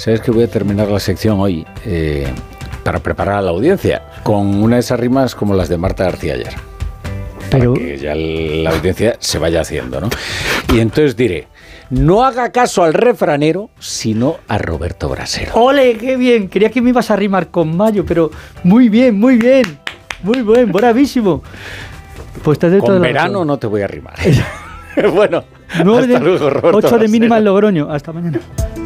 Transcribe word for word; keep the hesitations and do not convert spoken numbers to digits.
¿Sabes que voy a terminar la sección hoy eh, para preparar a la audiencia con una de esas rimas como las de Marta García ayer? Pero para que ya la audiencia se vaya haciendo, ¿no? Y entonces diré, no haga caso al refranero, sino a Roberto Brasero. ¡Ole, qué bien! Creía que me ibas a rimar con Mayo, pero muy bien, muy bien. Muy buen, bravísimo. Pues te doy con verano razón. No te voy a rimar. Bueno, hasta luego, Roberto ocho de mínima en Logroño. Hasta mañana.